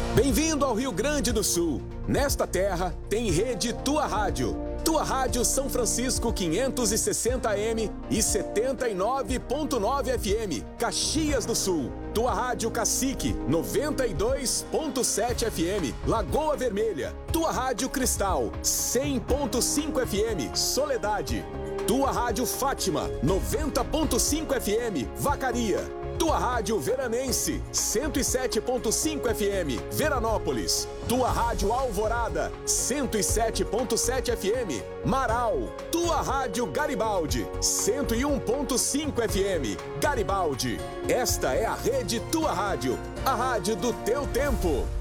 Bem-vindo ao Rio Grande do Sul. Nesta terra tem rede Tua Rádio. Tua Rádio São Francisco 560 AM e 79.9 FM, Caxias do Sul. Tua Rádio Cacique 92.7 FM, Lagoa Vermelha. Tua Rádio Cristal 100.5 FM, Soledade. Tua Rádio Fátima 90.5 FM, Vacaria. Tua Rádio Veranense, 107.5 FM, Veranópolis. Tua Rádio Alvorada, 107.7 FM, Marau. Tua Rádio Garibaldi, 101.5 FM, Garibaldi. Esta é a rede Tua Rádio, a rádio do teu tempo.